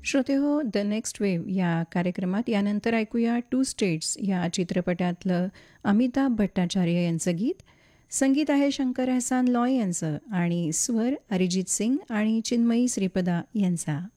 श्रोतेहो, the next wave या कार्यक्रमात यानंतर ऐकूया टू स्टेट्स या चित्रपटातलं अमिताभ भट्टाचार्य यांचं गीत. संगीत आहे शंकर एहसान लॉय यांचं आणि स्वर अरिजित सिंग आणि चिन्मयी श्रीपदा यांचा.